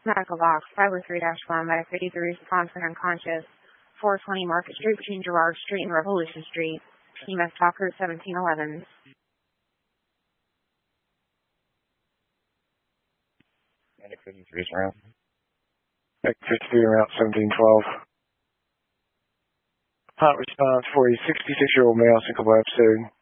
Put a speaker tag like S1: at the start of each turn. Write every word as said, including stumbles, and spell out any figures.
S1: Medical box five oh three dash one, medic fifty-three, responsive unconscious, four twenty Market Street between Girard Street and Revolution Street. E M S Talker seventeen eleven.
S2: Medic fifty-three is around.
S3: Medic fifty-three around seventeen twelve. Hot response for a sixty-six-year-old male syncope episode.